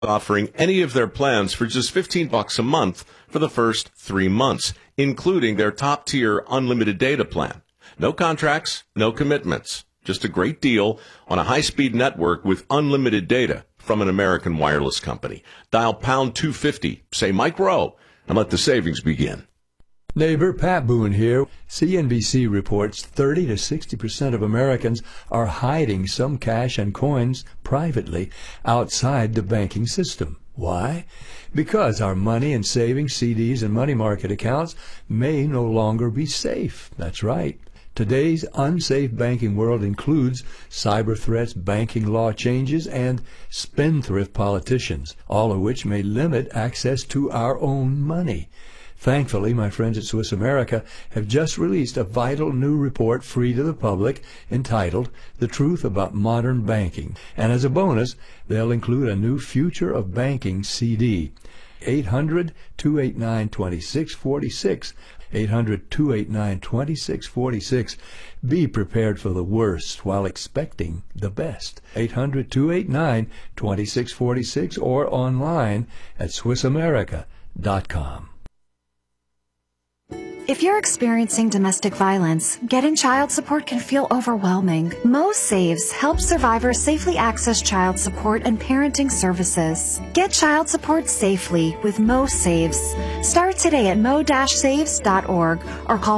offering any of their plans for just $15 a month for the first 3 months, including their top-tier unlimited data plan. No contracts, no commitments. Just a great deal on a high-speed network with unlimited data from an American wireless company. Dial pound 250, say Mike Rowe, and let the savings begin. Neighbor Pat Boone here. CNBC reports 30 to 60% of Americans are hiding some cash and coins privately outside the banking system. Why? Because our money and savings, CDs, and money market accounts may no longer be safe. That's right. Today's unsafe banking world includes cyber threats, banking law changes, and spendthrift politicians, all of which may limit access to our own money. Thankfully, my friends at Swiss America have just released a vital new report free to the public entitled The Truth About Modern Banking. And as a bonus, they'll include a new Future of Banking CD. 800-289-2646. 800-289-2646. Be prepared for the worst while expecting the best. 800-289-2646 or online at SwissAmerica.com. If you're experiencing domestic violence, getting child support can feel overwhelming. Mo Saves helps survivors safely access child support and parenting services. Get child support safely with Mo Saves. Start today at mo-saves.org or call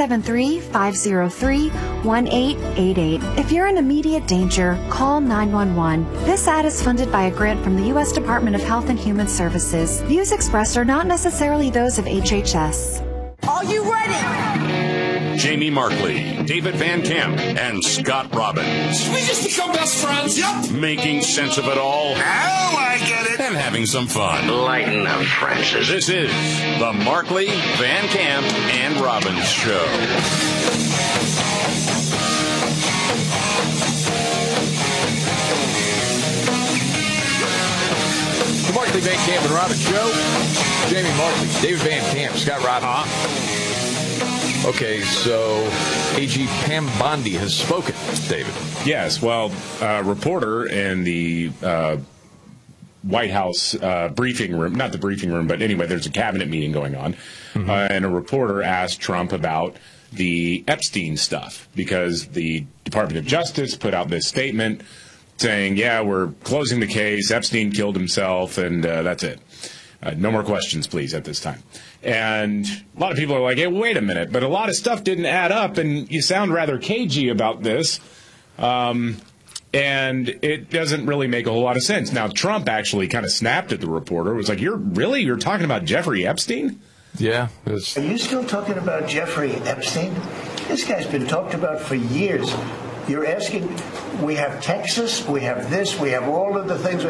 573-503-1888. If you're in immediate danger, call 911. This ad is funded by a grant from the U.S. Department of Health and Human Services. Views expressed are not necessarily those of HHS. Are you ready? Jamie Markley, David Van Camp, and Scott Robbins. We just become best friends. Yep. Making sense of it all. Now I get it. And having some fun. Lighten up, Francis. This is the Markley, Van Camp, and Robbins Show. The Markley, Van Camp, and Robbins Show. Jamie Markley, David Van Camp, Scott Robbins. Okay, so AG Pam Bondi has spoken, David. Yes, well, a reporter in the White House briefing room, not the briefing room, but anyway, there's a cabinet meeting going on, and a reporter asked Trump about the Epstein stuff, because the Department of Justice put out this statement saying, yeah, we're closing the case, Epstein killed himself, and that's it. No more questions, please, at this time. And a lot of people are like, hey, wait a minute, but a lot of stuff didn't add up, and you sound rather cagey about this, and it doesn't really make a whole lot of sense. Now, Trump actually kind of snapped at the reporter. It was like, you're talking about Jeffrey Epstein? Yeah. Are you still talking about Jeffrey Epstein? This guy's been talked about for years. You're asking, we have Texas, we have this, we have all of the things.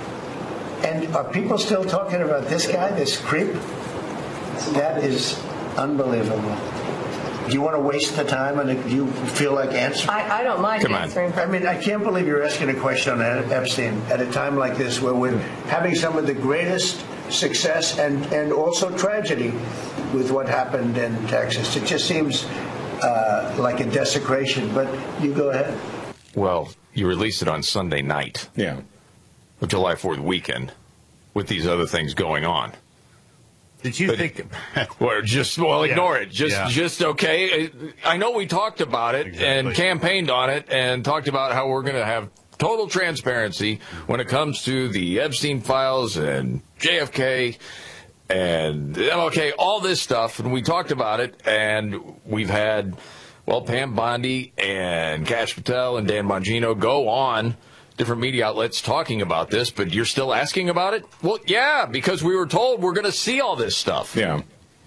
And are people still talking about this guy, this creep? That is unbelievable. Do you want to waste the time, and do you feel like answering? I don't mind answering. I mean, I can't believe you're asking a question on Epstein at a time like this, where we're having some of the greatest success and also tragedy with what happened in Texas. It just seems like a desecration, but you go ahead. Well, you released it on Sunday night. Yeah. Of July 4th weekend, with these other things going on. Did you think? Ignore it. Just okay. I know we talked about it and campaigned on it and talked about how we're going to have total transparency when it comes to the Epstein files and JFK and MLK, all this stuff. And we talked about it, and we've had, Pam Bondi and Kash Patel and Dan Bongino go on different media outlets talking about this, but you're still asking about it? Well, yeah, because we were told we're going to see all this stuff. Yeah.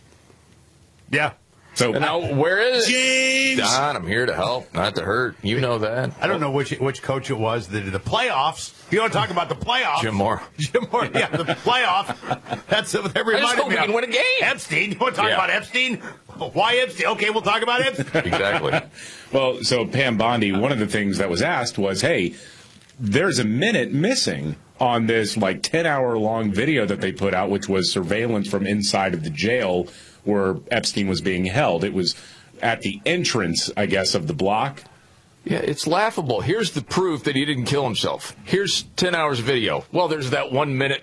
So now, where is James? Don, I'm here to help, not to hurt. You know that. I don't know which coach it was that did the playoffs. You want to talk about the playoffs? Jim Moore. Yeah, the playoff. That's what that reminded me of. I just hope we can win a game. Epstein. You want to talk about Epstein? Why Epstein? Okay, we'll talk about Epstein. Exactly. Well, so Pam Bondi, one of the things that was asked was, hey, there's a minute missing on this 10-hour-long video that they put out, which was surveillance from inside of the jail where Epstein was being held. It was at the entrance, I guess, of the block Yeah, it's laughable. Here's the proof that he didn't kill himself. Here's 10 hours of video. Well, there's that 1 minute